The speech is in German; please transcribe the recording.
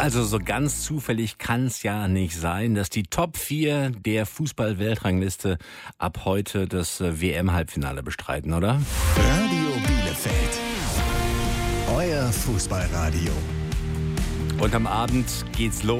Also so ganz zufällig kann es ja nicht sein, dass die Top 4 der Fußball-Weltrangliste ab heute das WM-Halbfinale bestreiten, oder? Radio Bielefeld. Euer Fußballradio. Und am Abend geht's los.